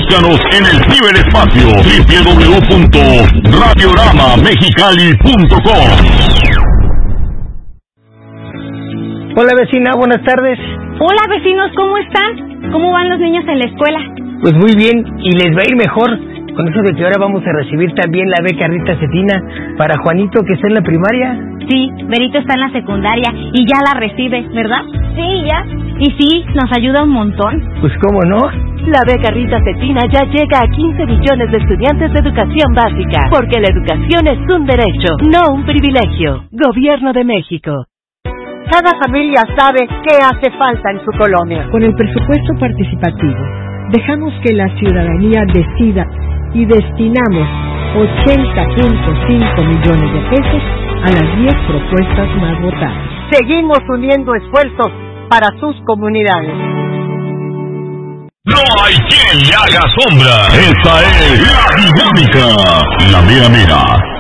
Búscanos en el ciberespacio www.radioramamexicali.com. Hola vecina, buenas tardes. Hola vecinos, ¿cómo están? ¿Cómo van los niños en la escuela? Pues muy bien, y les va a ir mejor con eso de que ahora vamos a recibir también la beca Rita Cetina para Juanito, que está en la primaria. Sí, Berito está en la secundaria y ya la recibe, ¿verdad? Sí, ya. Y sí, nos ayuda un montón. Pues cómo no. La beca Rita Cetina ya llega a 15 millones de estudiantes de educación básica, porque la educación es un derecho, no un privilegio. Gobierno de México. Cada familia sabe qué hace falta en su colonia. Con el presupuesto participativo, dejamos que la ciudadanía decida y destinamos 80.5 millones de pesos a las 10 propuestas más votadas. Seguimos uniendo esfuerzos para sus comunidades. No hay quien le haga sombra. Esta es la dinámica. La mera mera.